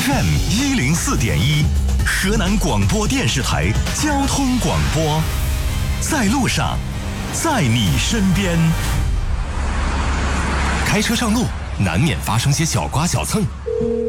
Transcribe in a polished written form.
FM104.1，河南广播电视台交通广播，在路上，在你身边。开车上路，难免发生些小刮小蹭，